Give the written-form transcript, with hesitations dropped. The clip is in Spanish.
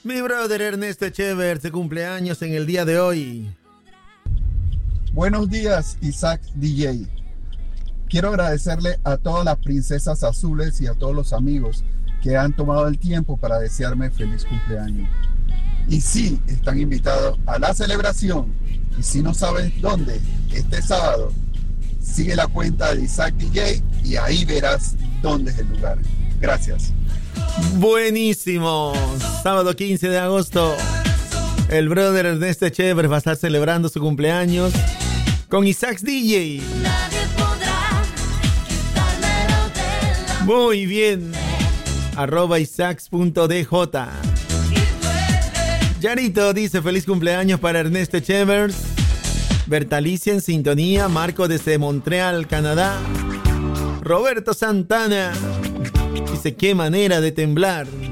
Mi brother Ernesto Echever se cumpleaños en el día de hoy. Buenos días, Isaac DJ. Quiero agradecerle a todas las princesas azules y a todos los amigos que han tomado el tiempo para desearme feliz cumpleaños. Y sí, están invitados a la celebración. Y si no sabes dónde, este sábado, sigue la cuenta de Isaac DJ y ahí verás dónde es el lugar. Gracias. Buenísimo. Sábado 15 de agosto. El brother Ernesto Echever va a estar celebrando su cumpleaños con Isaac DJ. Muy bien. @isaacs.dj. Yarito dice feliz cumpleaños para Ernesto Echever. Bertalicia en sintonía. Marco desde Montreal, Canadá. Roberto Santana dice qué manera de temblar.